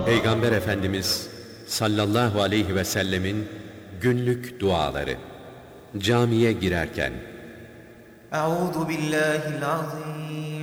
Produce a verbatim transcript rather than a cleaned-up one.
Peygamber Efendimiz sallallahu aleyhi ve sellemin günlük duaları. Camiye girerken: Euzu billahil azim